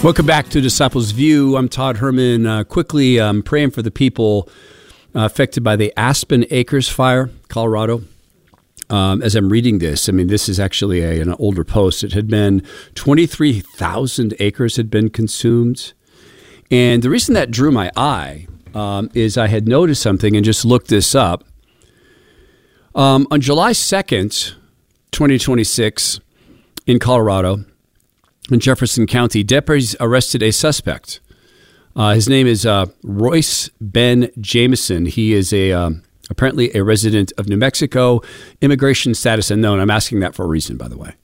Welcome back to Disciples View. I'm Todd Herman. Quickly praying for the people affected by the Aspen Acres fire, Colorado. As I'm reading this, I mean, this is actually an older post. It had been 23,000 acres had been consumed. And the reason that drew my eye is I had noticed something and just looked this up. On July 2nd, 2026, in Colorado, in Jefferson County, deputies arrested a suspect. His name is Royce Ben Jameson. He is apparently a resident of New Mexico. Immigration status unknown. I'm asking that for a reason, by the way.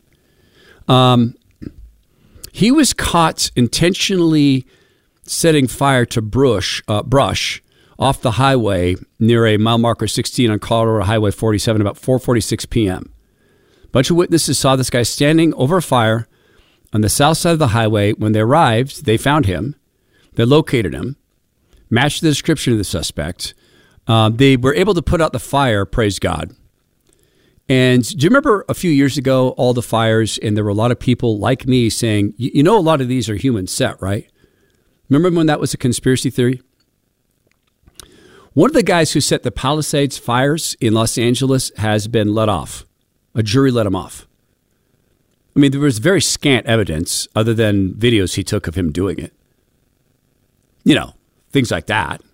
He was caught intentionally setting fire to brush off the highway near a mile marker 16 on Colorado Highway 47 about 4:46 p.m. A bunch of witnesses saw this guy standing over a fire on the south side of the highway. When they arrived, they found him. They located him, matched the description of the suspect. They were able to put out the fire, praise God. And do you remember a few years ago, all the fires, and there were a lot of people like me saying, you know, a lot of these are human set, right? Remember when that was a conspiracy theory? One of the guys who set the Palisades fires in Los Angeles has been let off. A jury let him off. I mean, there was very scant evidence other than videos he took of him doing it. You know, things like that.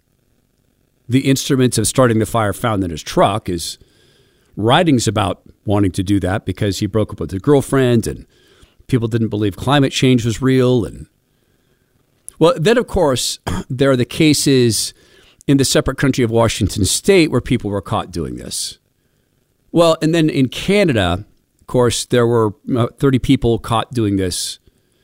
The instruments of starting the fire found in his truck is writings about wanting to do that because he broke up with his girlfriend and people didn't believe climate change was real. And well, then, of course, there are the cases in the separate country of Washington State where people were caught doing this. Well, and then in Canada, of course, there were 30 people caught doing this.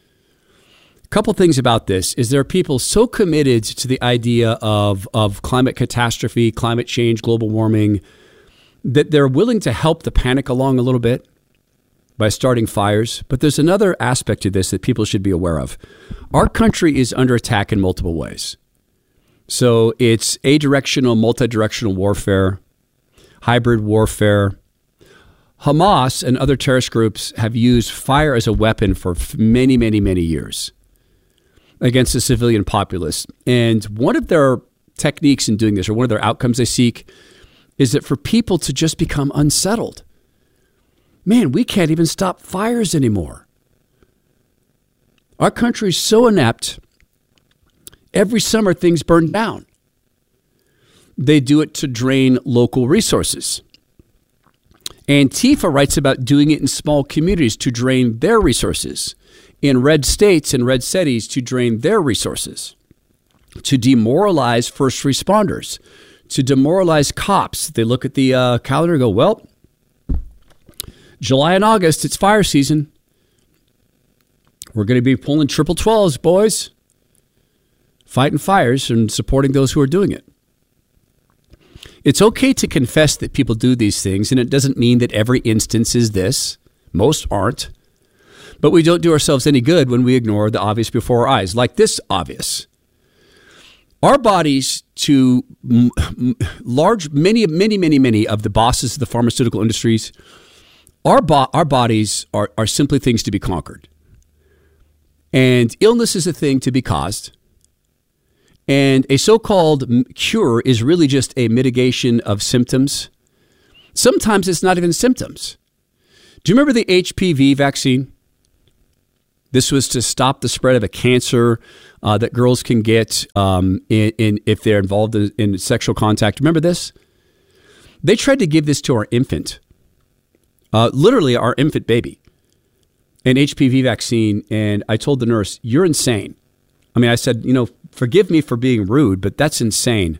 A couple things about this is there are people so committed to the idea of climate catastrophe, climate change, global warming, that they're willing to help the panic along a little bit by starting fires. But there's another aspect to this that people should be aware of. Our country is under attack in multiple ways. So it's adirectional, multi-directional warfare, hybrid warfare. Hamas and other terrorist groups have used fire as a weapon for many, many, many years against the civilian populace. And one of their techniques in doing this, or one of their outcomes they seek, is that for people to just become unsettled. Man, we can't even stop fires anymore. Our country is so inept. Every summer, things burn down. They do it to drain local resources. Antifa writes about doing it in small communities to drain their resources, in red states and red cities to drain their resources, to demoralize first responders, to demoralize cops. They look at the calendar and go, well, July and August, it's fire season. We're going to be pulling triple 12s, boys, fighting fires and supporting those who are doing it. It's okay to confess that people do these things, and it doesn't mean that every instance is this. Most aren't. But we don't do ourselves any good when we ignore the obvious before our eyes, like this obvious. Our bodies, to many of the bosses of the pharmaceutical industries, our bodies are simply things to be conquered. And illness is a thing to be caused. And a so-called cure is really just a mitigation of symptoms. Sometimes it's not even symptoms. Do you remember the HPV vaccine? This was to stop the spread of a cancer that girls can get if they're involved in sexual contact. Remember this? They tried to give this to our infant, literally our infant baby, an HPV vaccine. And I told the nurse, you're insane. I mean, I said, forgive me for being rude, but that's insane.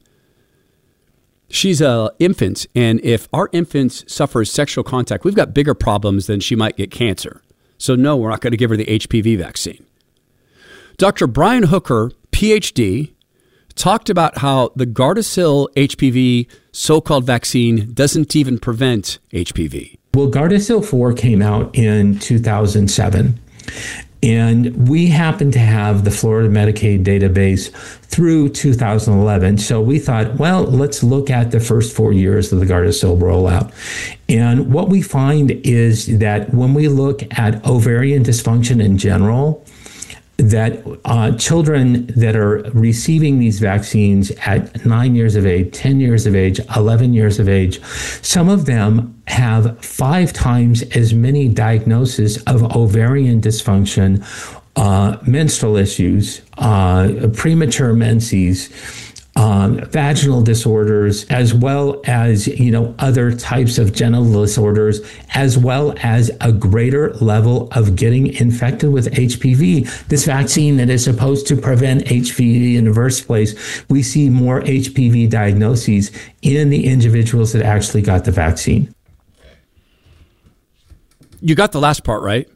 She's an infant, and if our infant suffers sexual contact, we've got bigger problems than she might get cancer. So no, we're not going to give her the HPV vaccine. Dr. Brian Hooker, PhD, talked about how the Gardasil HPV so-called vaccine doesn't even prevent HPV. Well, Gardasil 4 came out in 2007. And we happen to have the Florida Medicaid database through 2011. So we thought, well, let's look at the first 4 years of the Gardasil rollout. And what we find is that when we look at ovarian dysfunction in general, that children that are receiving these vaccines at 9 years of age, 10 years of age, 11 years of age, some of them have 5 times as many diagnoses of ovarian dysfunction, menstrual issues, premature menses, vaginal disorders, as well as, other types of genital disorders, as well as a greater level of getting infected with HPV. This vaccine that is supposed to prevent HPV in the first place, we see more HPV diagnoses in the individuals that actually got the vaccine. You got the last part right.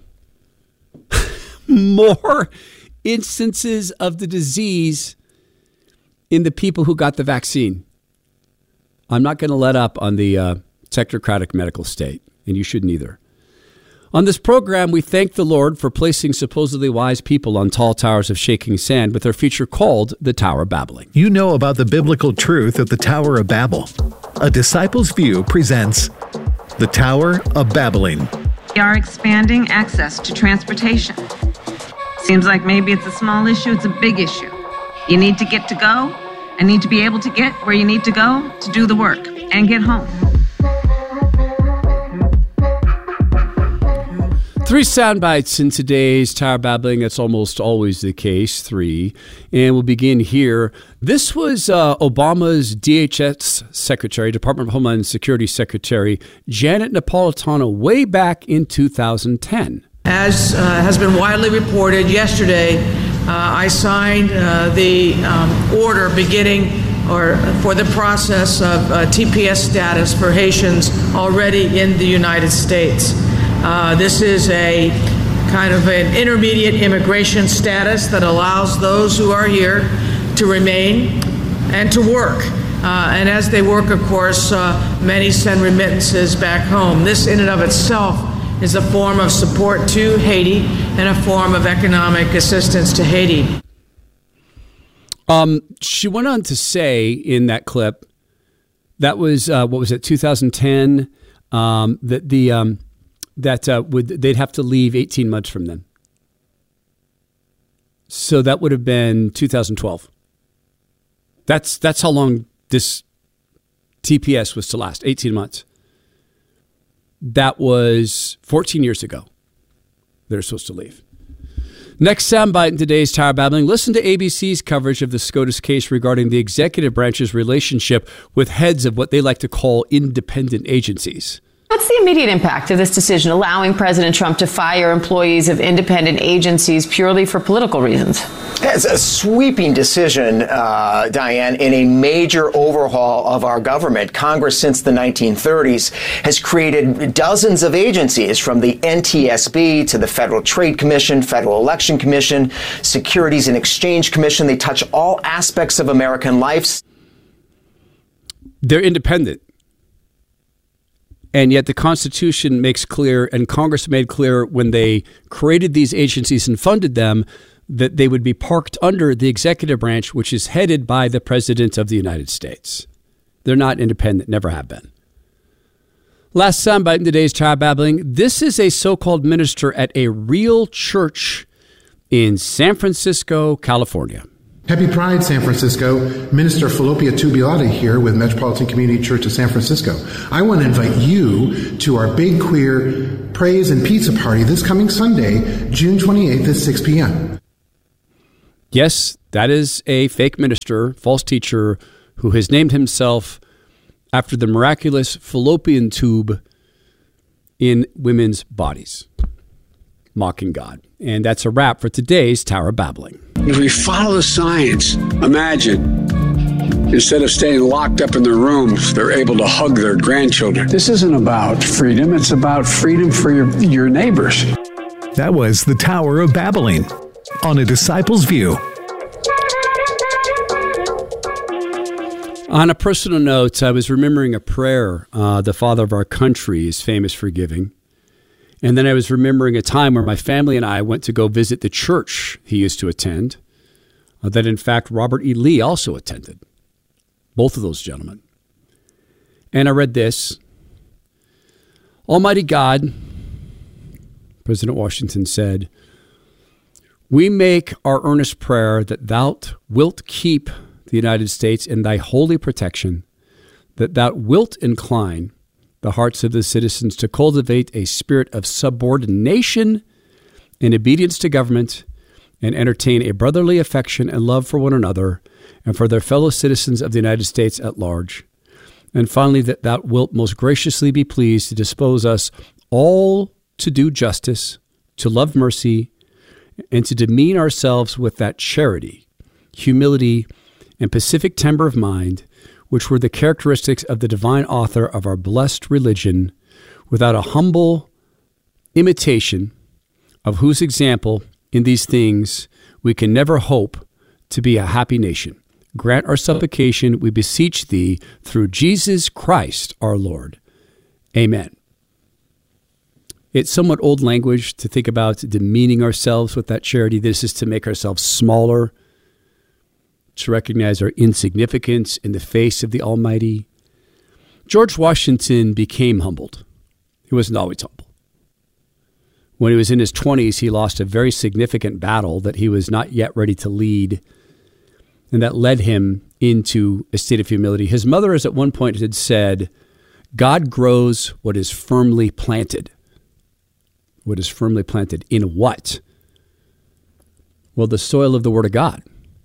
More instances of the disease in the people who got the vaccine. I'm not going to let up on the technocratic medical state, and you shouldn't either. On this program, we thank the Lord for placing supposedly wise people on tall towers of shaking sand with our feature called The Tower of Babbling. You know about the biblical truth of the Tower of Babel. A Disciple's View presents The Tower of Babbling. We are expanding access to transportation. Seems like maybe it's a small issue, it's a big issue. You need to get to go and need to be able to get where you need to go to do the work and get home. 3 sound bites in today's Tower Babbling. That's almost always the case, 3. And we'll begin here. This was Obama's DHS Secretary, Department of Homeland Security Secretary, Janet Napolitano, way back in 2010. As has been widely reported yesterday, I signed the order beginning for the process of TPS status for Haitians already in the United States. This is a kind of an intermediate immigration status that allows those who are here to remain and to work. And as they work, of course, many send remittances back home. This in and of itself is a form of support to Haiti and a form of economic assistance to Haiti. She went on to say in that clip, that was, 2010, they'd have to leave 18 months from then. So that would have been 2012. That's how long this TPS was to last, 18 months. That was 14 years ago. They're supposed to leave. Next soundbite in today's Tower Babbling. Listen to ABC's coverage of the SCOTUS case regarding the executive branch's relationship with heads of what they like to call independent agencies. What's the immediate impact of this decision allowing President Trump to fire employees of independent agencies purely for political reasons? It's a sweeping decision, Diane, in a major overhaul of our government. Congress, since the 1930s, has created dozens of agencies, from the NTSB to the Federal Trade Commission, Federal Election Commission, Securities and Exchange Commission. They touch all aspects of American life. They're independent. And yet the Constitution makes clear, and Congress made clear when they created these agencies and funded them, that they would be parked under the executive branch, which is headed by the President of the United States. They're not independent, never have been. Last soundbite in today's Tower Babbling. This is a so-called minister at a real church in San Francisco, California. Happy Pride, San Francisco. Minister Falopia Tubilotti here with Metropolitan Community Church of San Francisco. I want to invite you to our big queer praise and pizza party this coming Sunday, June 28th at 6 p.m. Yes, that is a fake minister, false teacher, who has named himself after the miraculous fallopian tube in women's bodies, mocking God. And that's a wrap for today's Tower Babbling. If we follow the science, imagine, instead of staying locked up in their rooms, they're able to hug their grandchildren. This isn't about freedom. It's about freedom for your neighbors. That was The Tower of Babbling on A Disciple's View. On a personal note, I was remembering a prayer the father of our country is famous for giving. And then I was remembering a time where my family and I went to go visit the church he used to attend, that in fact Robert E. Lee also attended, both of those gentlemen. And I read this: Almighty God, President Washington said, We make our earnest prayer that thou wilt keep the United States in thy holy protection, that thou wilt incline the hearts of the citizens to cultivate a spirit of subordination and obedience to government, and entertain a brotherly affection and love for one another and for their fellow citizens of the United States at large. And finally, that thou wilt most graciously be pleased to dispose us all to do justice, to love mercy, and to demean ourselves with that charity, humility, and pacific temper of mind, which were the characteristics of the divine author of our blessed religion, without a humble imitation of whose example in these things we can never hope to be a happy nation. Grant our supplication, we beseech thee, through Jesus Christ our Lord. Amen. It's somewhat old language to think about demeaning ourselves with that charity. This is to make ourselves smaller, to recognize our insignificance in the face of the Almighty. George Washington became humbled. He wasn't always humble. When he was in his 20s, he lost a very significant battle that he was not yet ready to lead, and that led him into a state of humility. His mother, as at one point had said, God grows what is firmly planted. What is firmly planted in what? Well, the soil of the Word of God.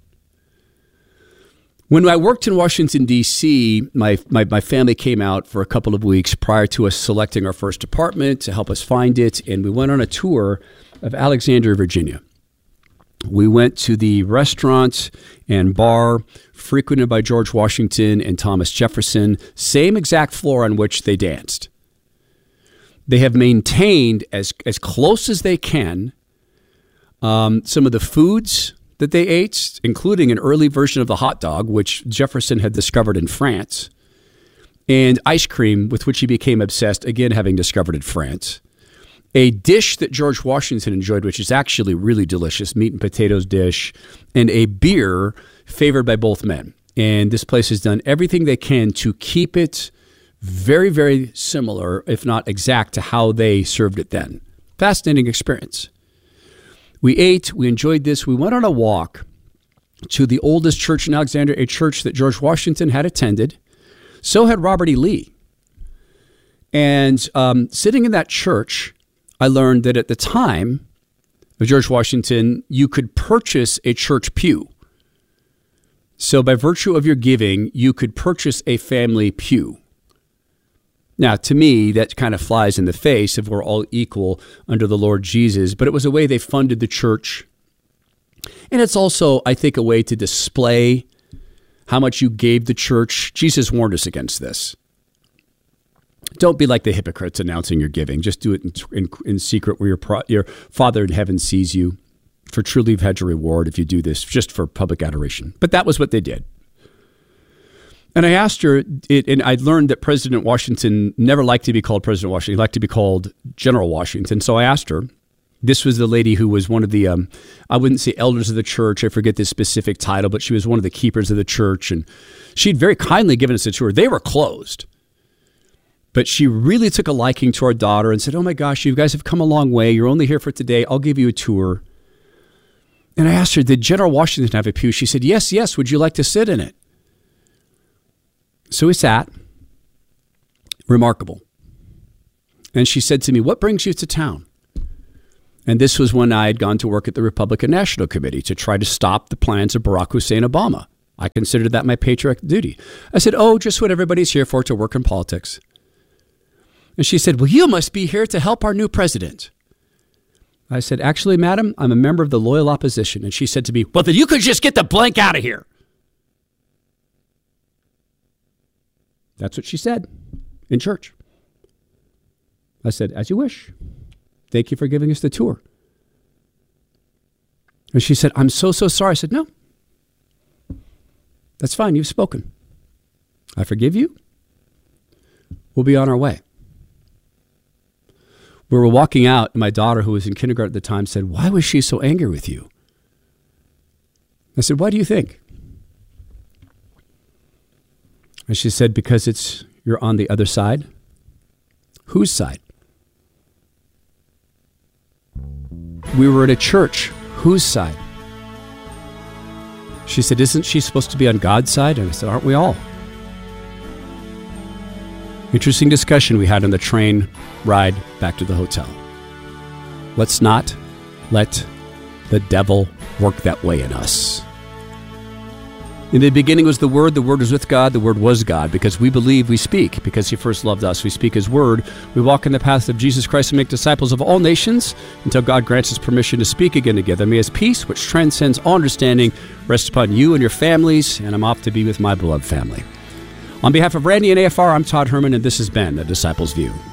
When I worked in Washington, D.C., my family came out for a couple of weeks prior to us selecting our first apartment to help us find it, and we went on a tour of Alexandria, Virginia. We went to the restaurant and bar frequented by George Washington and Thomas Jefferson, same exact floor on which they danced. They have maintained as close as they can some of the foods that they ate, including an early version of the hot dog, which Jefferson had discovered in France, and ice cream, with which he became obsessed, again having discovered in France. A dish that George Washington enjoyed, which is actually really delicious, meat and potatoes dish, and a beer favored by both men. And this place has done everything they can to keep it very, very similar, if not exact, to how they served it then. Fascinating experience. We ate, we enjoyed this. We went on a walk to the oldest church in Alexandria, a church that George Washington had attended. So had Robert E. Lee. And sitting in that church, I learned that at the time of George Washington, you could purchase a church pew. So by virtue of your giving, you could purchase a family pew. Now, to me, that kind of flies in the face of we're all equal under the Lord Jesus, but it was a way they funded the church. And it's also, I think, a way to display how much you gave the church. Jesus warned us against this. Don't be like the hypocrites announcing your giving. Just do it in secret where your Father in heaven sees you. For truly you've had your reward if you do this just for public adoration. But that was what they did. And I asked her, and I learned that President Washington never liked to be called President Washington. He liked to be called General Washington. So I asked her, this was the lady who was one of the, I wouldn't say elders of the church. I forget the specific title, but she was one of the keepers of the church. And she'd very kindly given us a tour. They were closed. But she really took a liking to our daughter and said, oh my gosh, you guys have come a long way. You're only here for today. I'll give you a tour. And I asked her, did General Washington have a pew? She said, yes. Would you like to sit in it? So we sat. Remarkable. And she said to me, what brings you to town? And this was when I had gone to work at the Republican National Committee to try to stop the plans of Barack Hussein Obama. I considered that my patriotic duty. I said, just what everybody's here for, to work in politics. And she said, well, you must be here to help our new president. I said, actually, madam, I'm a member of the loyal opposition. And she said to me, well, then you could just get the blank out of here. That's what she said in church. I said, as you wish. Thank you for giving us the tour. And she said, I'm so sorry. I said, no. That's fine. You've spoken. I forgive you. We'll be on our way. We were walking out, and my daughter, who was in kindergarten at the time, said, why was she so angry with you? I said, why do you think? And she said, because you're on the other side. Whose side? We were at a church Whose side? She said, isn't she supposed to be on God's side? And I said, aren't we all? Interesting discussion we had on the train ride back to the hotel. Let's not let the devil work that way in us. In the beginning was the Word was with God, the Word was God. Because we believe, we speak. Because He first loved us, we speak His Word. We walk in the path of Jesus Christ and make disciples of all nations until God grants us permission to speak again together. May His peace, which transcends all understanding, rest upon you and your families, and I'm off to be with my beloved family. On behalf of Randy and AFR, I'm Todd Herman, and this has been A Disciple's View.